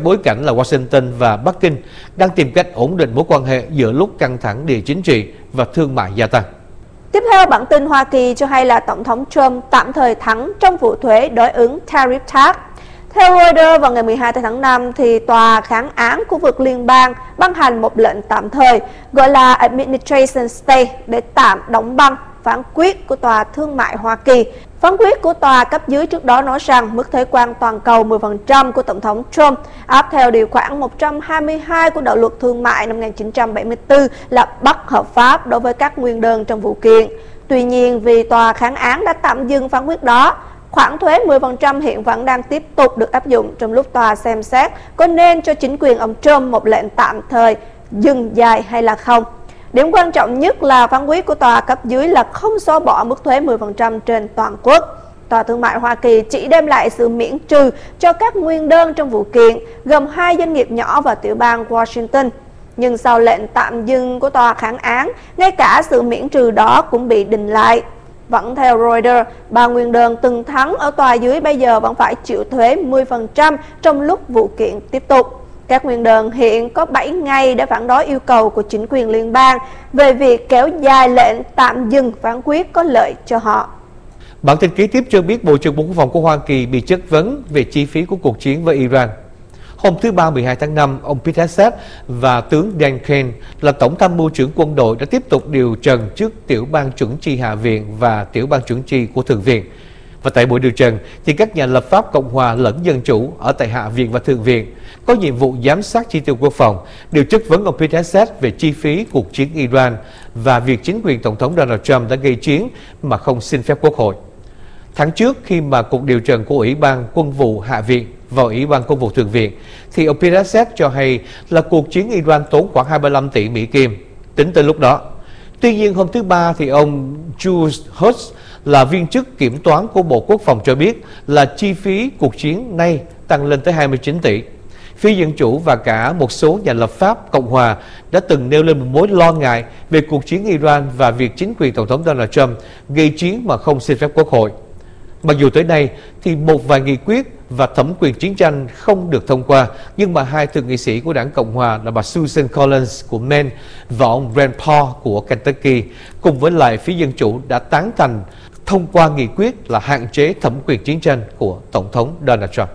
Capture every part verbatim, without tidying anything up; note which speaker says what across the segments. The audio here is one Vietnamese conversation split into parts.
Speaker 1: bối cảnh là Washington và Bắc Kinh đang tìm cách ổn định mối quan hệ giữa lúc căng thẳng địa chính trị và thương mại gia tăng.
Speaker 2: Tiếp theo, bản tin Hoa Kỳ cho hay là Tổng thống Trump tạm thời thắng trong vụ thuế đối ứng Tariff Tax. Theo Reuters, vào ngày mười hai tháng năm, thì Tòa kháng án khu vực liên bang ban hành một lệnh tạm thời gọi là Administration Stay để tạm đóng băng phán quyết của Tòa Thương mại Hoa Kỳ. Phán quyết của tòa cấp dưới trước đó nói rằng mức thuế quan toàn cầu mười phần trăm của Tổng thống Trump áp theo điều khoản một trăm hai mươi hai của Đạo luật Thương mại năm một nghìn chín trăm bảy mươi tư là bất hợp pháp đối với các nguyên đơn trong vụ kiện. Tuy nhiên, vì tòa kháng án đã tạm dừng phán quyết đó, khoản thuế mười phần trăm hiện vẫn đang tiếp tục được áp dụng trong lúc tòa xem xét có nên cho chính quyền ông Trump một lệnh tạm thời dừng dài hay là không. Điểm quan trọng nhất là phán quyết của tòa cấp dưới là không xóa bỏ mức thuế mười phần trăm trên toàn quốc. Tòa Thương mại Hoa Kỳ chỉ đem lại sự miễn trừ cho các nguyên đơn trong vụ kiện, gồm hai doanh nghiệp nhỏ và tiểu bang Washington. Nhưng sau lệnh tạm dừng của tòa kháng án, ngay cả sự miễn trừ đó cũng bị đình lại. Vẫn theo Reuters, ba nguyên đơn từng thắng ở tòa dưới bây giờ vẫn phải chịu thuế mười phần trăm trong lúc vụ kiện tiếp tục. Các nguyên đơn hiện có bảy ngày để phản đối yêu cầu của chính quyền liên bang về việc kéo dài lệnh tạm dừng phán quyết có lợi cho họ.
Speaker 1: Bản tin kế tiếp cho biết Bộ trưởng Bộ Quốc phòng của Hoa Kỳ bị chất vấn về chi phí của cuộc chiến với Iran. Hôm thứ Ba mười hai tháng năm, ông Pete Hegseth và tướng Dan Kane là Tổng tham mưu trưởng quân đội đã tiếp tục điều trần trước Tiểu ban chuẩn chi Hạ viện và Tiểu ban chuẩn chi của Thượng viện. Và tại buổi điều trần, thì các nhà lập pháp Cộng hòa lẫn Dân chủ ở tại Hạ viện và Thượng viện có nhiệm vụ giám sát chi tiêu quốc phòng, đều chất vấn ông Pete Hegseth về chi phí cuộc chiến Iran và việc chính quyền Tổng thống Donald Trump đã gây chiến mà không xin phép Quốc hội. Tháng trước, khi mà cuộc điều trần của Ủy ban Quân vụ Hạ viện vào Ủy ban Quân vụ Thượng viện, thì ông Pete Hegseth cho hay là cuộc chiến Iran tốn khoảng hai mươi lăm tỷ Mỹ Kim tính tới lúc đó. Tuy nhiên, hôm thứ Ba thì ông Jules Hurst là viên chức kiểm toán của Bộ Quốc phòng cho biết là chi phí cuộc chiến nay tăng lên tới hai mươi chín tỷ. Phía Dân chủ và cả một số nhà lập pháp Cộng hòa đã từng nêu lên một mối lo ngại về cuộc chiến Iran và việc chính quyền Tổng thống Donald Trump gây chiến mà không xin phép Quốc hội. Mặc dù tới nay thì một vài nghị quyết và thẩm quyền chiến tranh không được thông qua, nhưng mà hai thượng nghị sĩ của đảng Cộng hòa là bà Susan Collins của Maine và ông Rand Paul của Kentucky cùng với lại phía Dân chủ đã tán thành thông qua nghị quyết là hạn chế thẩm quyền chiến tranh của Tổng thống Donald Trump.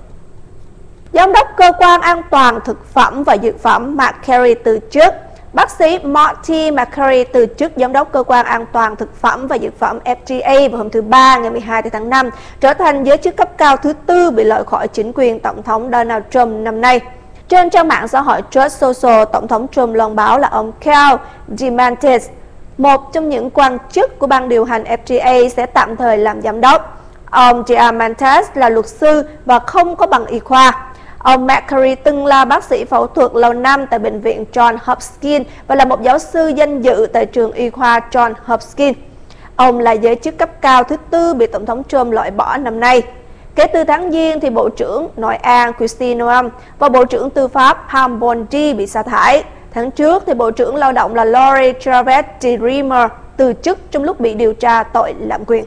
Speaker 2: Giám đốc Cơ quan An toàn Thực phẩm và Dược phẩm Mark Carey từ chức. Bác sĩ Marty McCurry từ chức Giám đốc Cơ quan An toàn Thực phẩm và Dược phẩm F D A vào hôm thứ Ba ngày mười hai tháng năm, trở thành giới chức cấp cao thứ tư bị loại khỏi chính quyền Tổng thống Donald Trump năm nay. Trên trang mạng xã hội Truth Social, Tổng thống Trump loan báo là ông Cal DeSantis, một trong những quan chức của ban điều hành F D A, sẽ tạm thời làm giám đốc. Ông DeSantis là luật sư và không có bằng y khoa. Ông McCurry từng là bác sĩ phẫu thuật lâu năm tại bệnh viện John Hopkins và là một giáo sư danh dự tại trường y khoa John Hopkins. Ông là giới chức cấp cao thứ tư bị Tổng thống Trump loại bỏ năm nay. Kể từ tháng Giêng, thì Bộ trưởng Nội an Kristi Noem và Bộ trưởng Tư pháp Pam Bondi bị sa thải. Tháng trước, thì Bộ trưởng Lao động là Lori Chavez de Remer từ chức trong lúc bị điều tra tội lạm quyền.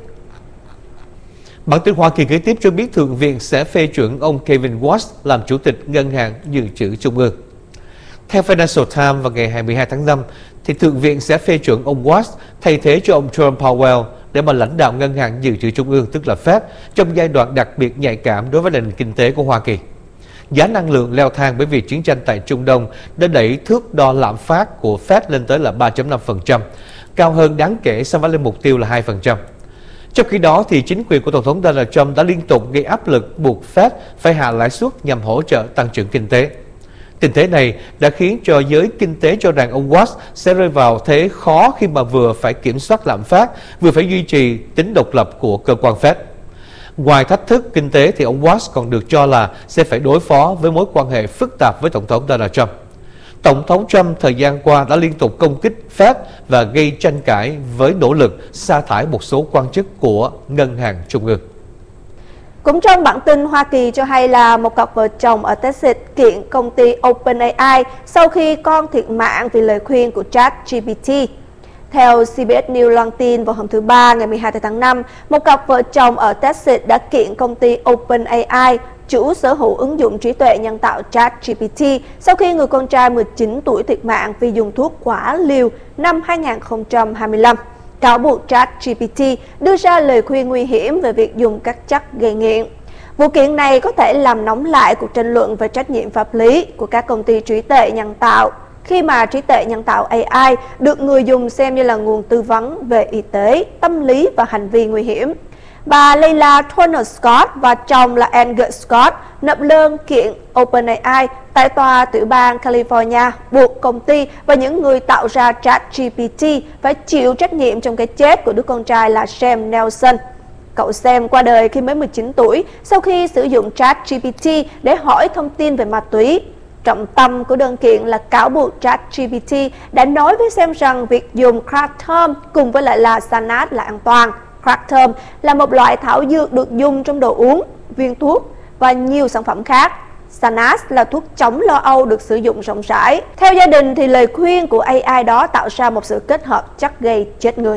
Speaker 1: Bản tin Hoa Kỳ kế tiếp cho biết Thượng viện sẽ phê chuẩn ông Kevin Watts làm Chủ tịch Ngân hàng Dự trữ Trung ương. Theo Financial Times vào ngày hai mươi hai tháng năm, thì Thượng viện sẽ phê chuẩn ông Watts thay thế cho ông Jerome Powell để mà lãnh đạo Ngân hàng Dự trữ Trung ương, tức là Fed, trong giai đoạn đặc biệt nhạy cảm đối với nền kinh tế của Hoa Kỳ. Giá năng lượng leo thang bởi vì chiến tranh tại Trung Đông đã đẩy thước đo lạm phát của Fed lên tới là ba phẩy năm phần trăm, cao hơn đáng kể so với lên mục tiêu là hai phần trăm. Trong khi đó, thì chính quyền của Tổng thống Donald Trump đã liên tục gây áp lực buộc Fed phải hạ lãi suất nhằm hỗ trợ tăng trưởng kinh tế. Tình thế này đã khiến cho giới kinh tế cho rằng ông Watts sẽ rơi vào thế khó khi mà vừa phải kiểm soát lạm phát, vừa phải duy trì tính độc lập của cơ quan Fed. Ngoài thách thức kinh tế, thì ông Watts còn được cho là sẽ phải đối phó với mối quan hệ phức tạp với Tổng thống Donald Trump. Tổng thống Trump thời gian qua đã liên tục công kích Fed và gây tranh cãi với nỗ lực sa thải một số quan chức của Ngân hàng Trung ương.
Speaker 2: Cũng trong bản tin, Hoa Kỳ cho hay là một cặp vợ chồng ở Texas kiện công ty OpenAI sau khi con thiệt mạng vì lời khuyên của ChatGPT. Theo C B S News loan tin vào hôm thứ Ba ngày mười hai tháng năm, một cặp vợ chồng ở Texas đã kiện công ty OpenAI chủ sở hữu ứng dụng trí tuệ nhân tạo ChatGPT sau khi người con trai mười chín tuổi thiệt mạng vì dùng thuốc quả liều năm hai nghìn không trăm hai mươi lăm. Cáo buộc ChatGPT đưa ra lời khuyên nguy hiểm về việc dùng các chất gây nghiện. Vụ kiện này có thể làm nóng lại cuộc tranh luận về trách nhiệm pháp lý của các công ty trí tuệ nhân tạo, khi mà trí tuệ nhân tạo A I được người dùng xem như là nguồn tư vấn về y tế, tâm lý và hành vi nguy hiểm. Bà Leila Turner Scott và chồng là Angus Scott nộp đơn kiện OpenAI tại tòa tiểu bang California, buộc công ty và những người tạo ra ChatGPT phải chịu trách nhiệm trong cái chết của đứa con trai là Sam Nelson. Cậu Sam qua đời khi mới mười chín tuổi sau khi sử dụng ChatGPT để hỏi thông tin về ma túy. Trọng tâm của đơn kiện là cáo buộc ChatGPT đã nói với Sam rằng việc dùng kratom cùng với lại là Xanax là an toàn. Kratom là một loại thảo dược được dùng trong đồ uống, viên thuốc và nhiều sản phẩm khác. Xanax là thuốc chống lo âu được sử dụng rộng rãi. Theo gia đình thì lời khuyên của A I đó tạo ra một sự kết hợp chất gây chết người.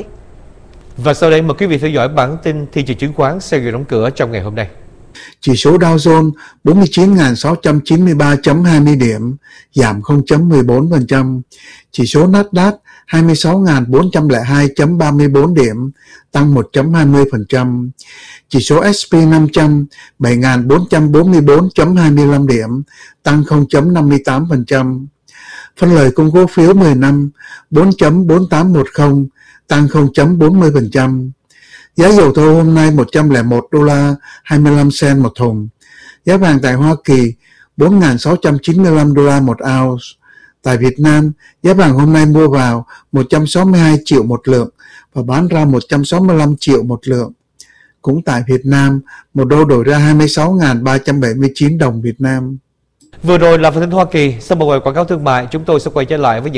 Speaker 1: Và sau đây mời quý vị theo dõi bản tin thị trường chứng khoán sau giờ đóng cửa trong ngày hôm nay.
Speaker 3: Chỉ số Dow Jones bốn mươi chín nghìn sáu trăm chín mươi ba phẩy hai mươi điểm, giảm không phẩy mười bốn phần trăm. Chỉ số Nasdaq hai mươi sáu nghìn bốn trăm lẻ hai phẩy ba mươi bốn điểm, tăng một phẩy hai mươi phần trăm. Chỉ số S and P năm trăm bảy nghìn bốn trăm bốn mươi bốn phẩy hai mươi lăm điểm, tăng không phẩy năm mươi tám phần trăm. Phân lời công cổ phiếu mười năm bốn phẩy bốn tám một không, tăng không phẩy bốn mươi phần trăm. Giá dầu thô hôm nay một trăm lẻ một đô la hai mươi lăm cent một thùng. Giá vàng tại Hoa Kỳ bốn nghìn sáu trăm chín mươi lăm đô la một ounce. Tại Việt Nam, giá vàng hôm nay mua vào một trăm sáu mươi hai triệu một lượng và bán ra một trăm sáu mươi lăm triệu một lượng. Cũng tại Việt Nam, một đô đổi ra hai mươi sáu nghìn ba trăm bảy mươi chín đồng Việt Nam.
Speaker 1: Vừa rồi là phần tin Hoa Kỳ. Sau một bài quảng cáo thương mại, chúng tôi sẽ quay trở lại với những